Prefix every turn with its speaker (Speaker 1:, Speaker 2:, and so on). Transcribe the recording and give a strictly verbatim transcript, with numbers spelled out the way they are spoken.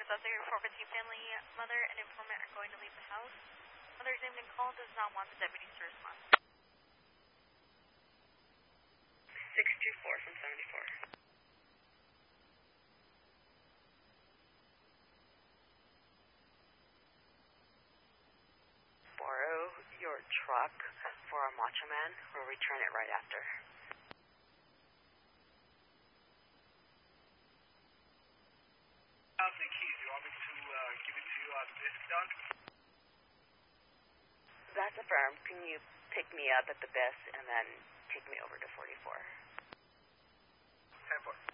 Speaker 1: suspect report with your family, mother, and informant are going to leave the house. Mother's named and call does not want the deputies to respond.
Speaker 2: six two four from seventy-four. Borrow your truck for a Macho Man. We'll return it right after.
Speaker 3: I have the keys. You want me to uh, give it to you on this done?
Speaker 2: That's affirmed. Can you pick me up at the B I S and then take me over to forty-four?
Speaker 3: ten four.